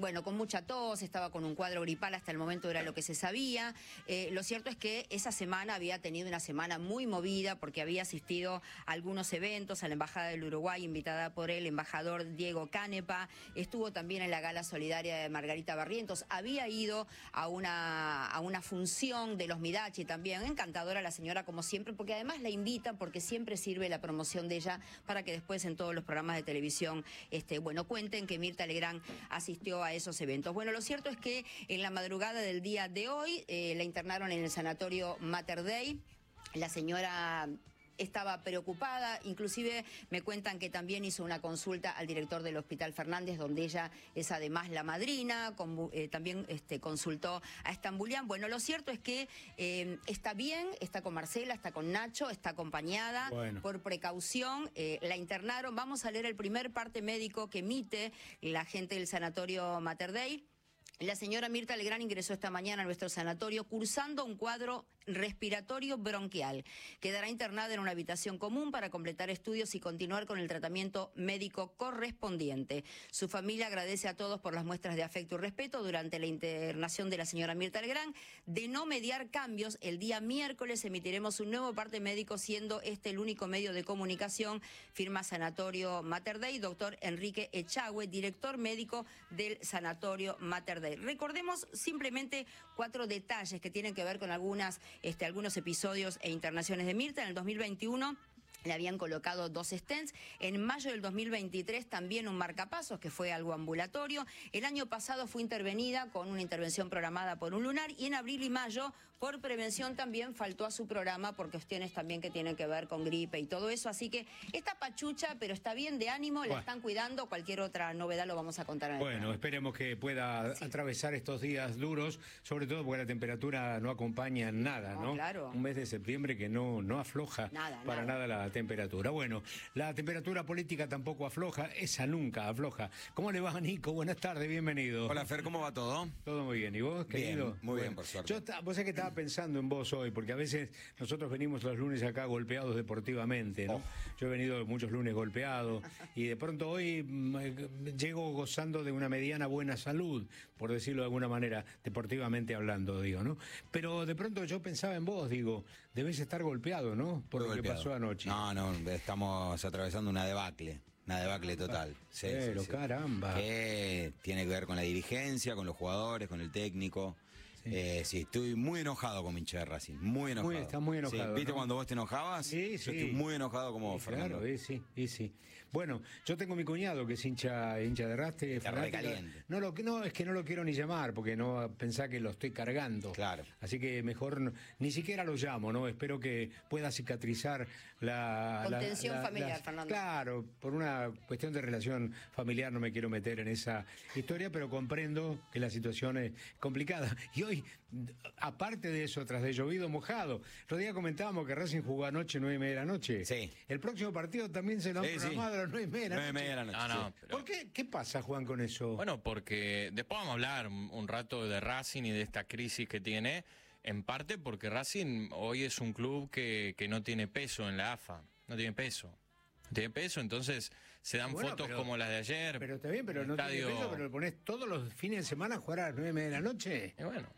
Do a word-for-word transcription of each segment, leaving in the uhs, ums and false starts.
bueno, con mucha tos, estaba con un cuadro gripal, hasta el momento era lo que se sabía. Eh, lo cierto es que esa semana había tenido una semana muy movida porque había asistido a algunos eventos, a la Embajada del Uruguay, invitada por el embajador Diego Canepa, estuvo también en la gala solidaria de Margarita Barrientos, había ido a una, a una función de los Midachi también, encantadora la señora como siempre, porque además la invitan, porque siempre sirve la promoción de ella para que después en todos los programas de televisión, este, bueno, cuenten que Mirta Legrand asistió a esos eventos. Bueno, lo cierto es que en la madrugada del día de hoy eh, la internaron en el sanatorio Mater Dei. La señora estaba preocupada, inclusive me cuentan que también hizo una consulta al director del Hospital Fernández, donde ella es además la madrina, con, eh, también este, consultó a Estambulián. Bueno, lo cierto es que eh, está bien, está con Marcela, está con Nacho, está acompañada, bueno, por precaución, eh, la internaron. Vamos a leer el primer parte médico que emite la gente del sanatorio Mater Dei. La señora Mirta Legrand ingresó esta mañana a nuestro sanatorio cursando un cuadro respiratorio bronquial. Quedará internada en una habitación común para completar estudios y continuar con el tratamiento médico correspondiente. Su familia agradece a todos por las muestras de afecto y respeto durante la internación de la señora Mirta Legrand. De no mediar cambios, el día miércoles emitiremos un nuevo parte médico, siendo este el único medio de comunicación, firma Sanatorio Mater Dei, doctor Enrique Echagüe, director médico del Sanatorio Mater Dei. Recordemos simplemente cuatro detalles que tienen que ver con algunas, este, algunos episodios e internaciones de Mirta. En el dos mil veintiuno le habían colocado dos stents. En mayo del dos mil veintitrés también un marcapasos, que fue algo ambulatorio. El año pasado fue intervenida con una intervención programada por un lunar, y en abril y mayo por prevención también faltó a su programa por cuestiones también que tienen que ver con gripe y todo eso. Así que está pachucha, pero está bien de ánimo, bueno, la están cuidando. Cualquier otra novedad lo vamos a contar en el Bueno, programa. Esperemos que pueda sí. atravesar estos días duros, sobre todo porque la temperatura no acompaña en nada, ¿no? ¿no? Claro. Un mes de septiembre que no, no afloja nada, para nada. nada la temperatura. Bueno, la temperatura política tampoco afloja, esa nunca afloja. ¿Cómo le va, Nico? Buenas tardes, bienvenido. Hola, Fer, ¿cómo va todo? Todo muy bien. ¿Y vos, querido? Bien, muy bueno, bien, por suerte. Yo, vos sabés que estaba pensando en vos hoy, porque a veces nosotros venimos los lunes acá golpeados deportivamente, ¿no? Oh. Yo he venido muchos lunes golpeados y de pronto hoy mmm, llego gozando de una mediana buena salud, por decirlo de alguna manera, deportivamente hablando, digo, ¿no? Pero de pronto yo pensaba en vos, digo, debes estar golpeado, ¿no? Por Muy lo golpeado. que pasó anoche. No, no, estamos atravesando una debacle. Una debacle total. Sí, Pero sí, sí. caramba. Que tiene que ver con la dirigencia, con los jugadores, con el técnico. Sí. Eh, sí, estoy muy enojado con mi hincha de Racing, muy enojado. Muy, está muy enojado. Sí, ¿viste, ¿no? cuando vos te enojabas? Sí, Yo sí. estoy muy enojado como sí, Fernando. Claro, sí, sí, sí. Bueno, yo tengo mi cuñado que es hincha, hincha de Raste. Recaliente. No, lo, no, es que no lo quiero ni llamar, porque no pensá que lo estoy cargando. Claro. Así que mejor no, ni siquiera lo llamo, ¿no? Espero que pueda cicatrizar la... Contención la, la, familiar, la, Fernando. Claro, por una cuestión de relación familiar no me quiero meter en esa historia, pero comprendo que la situación es complicada. Y hoy, aparte de eso, tras de llovido mojado, el otro día comentábamos que Racing jugó anoche nueve y media de la noche. Sí. El próximo partido también se lo han sí, programado sí. a las nueve y media de la noche. nueve y media de la noche. Ah, no, sí. pero... ¿Por qué? ¿Qué pasa, Juan, con eso? Bueno, porque después vamos a hablar un, un rato de Racing y de esta crisis que tiene, en parte porque Racing hoy es un club que, que no tiene peso en la A F A, no tiene peso. Tiene peso, entonces se dan bueno, fotos pero, como las de ayer. Pero está bien, pero no estadio... tiene peso, pero lo pones todos los fines de semana a jugar a las nueve y media de la noche. Y bueno,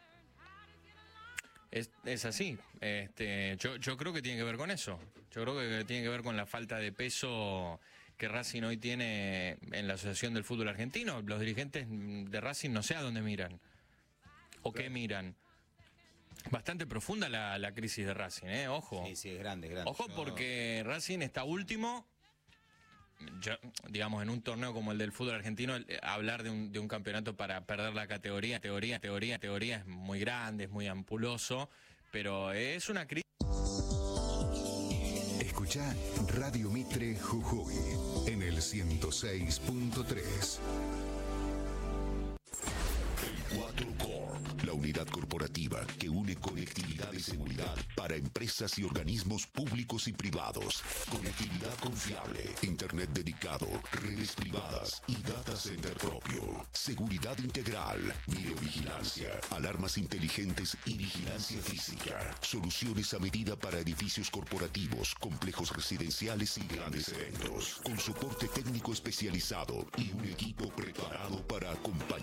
es, es así. Este, yo, yo creo que tiene que ver con eso. Yo creo que tiene que ver con la falta de peso que Racing hoy tiene en la Asociación del Fútbol Argentino. Los dirigentes de Racing no sé a dónde miran o claro. qué miran. Bastante profunda la, la crisis de Racing, ¿eh? Ojo. Sí, sí, es grande, es grande. Ojo, Yo... porque Racing está último. Yo, digamos, en un torneo como el del fútbol argentino, hablar de un, de un campeonato para perder la categoría, teoría, teoría, teoría es muy grande, es muy ampuloso, pero es una crisis. Escuchá Radio Mitre Jujuy en el ciento seis punto tres. cuatro Corp, la unidad corporativa que une conectividad y seguridad para empresas y organismos públicos y privados. Conectividad confiable, internet dedicado, redes privadas y data center propio. Seguridad integral, videovigilancia, alarmas inteligentes y vigilancia física. Soluciones a medida para edificios corporativos, complejos residenciales y grandes eventos. Con soporte técnico especializado y un equipo preparado para acompañar